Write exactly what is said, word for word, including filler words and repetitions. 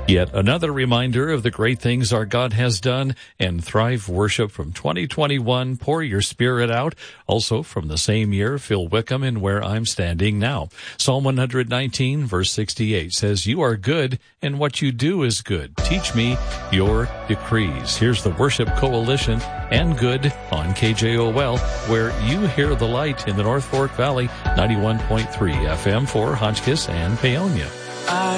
Yet another reminder of the great things our God has done, and Thrive Worship from twenty twenty-one, Pour Your Spirit Out. Also from the same year, Phil Wickham in Where I'm Standing Now. Psalm one nineteen, verse sixty-eight says, You are good, and what you do is good. Teach me your decrees. Here's the Worship Coalition and Good on K J O L, where you hear the light in the North Fork Valley, ninety-one point three F M for Hotchkiss and Paonia.